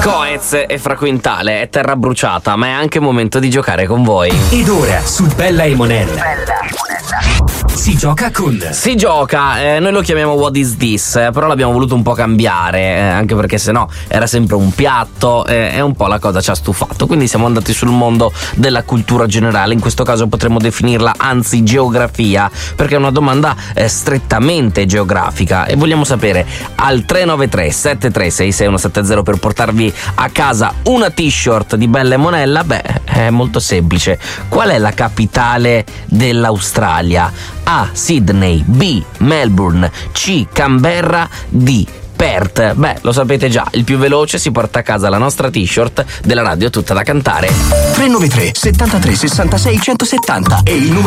Coez e Fraquintale, è terra bruciata, ma è anche momento di giocare con voi. Ed ora su Bella e Monella si gioca con... Noi lo chiamiamo What is this? Però l'abbiamo voluto un po' cambiare, anche perché sennò era sempre un piatto e un po' la cosa ci ha stufato. Quindi siamo andati sul mondo della cultura generale, in questo caso potremmo definirla anzi geografia, perché è una domanda strettamente geografica e vogliamo sapere al 393 736 6170 per portarvi a casa una t-shirt di Bella e Monella. È molto semplice. Qual è la capitale dell'Australia? A. Sydney, B. Melbourne, C. Canberra, D. Perth. Lo sapete già, il più veloce si porta a casa la nostra t-shirt della radio tutta da cantare. 393 73 66 170 è il numero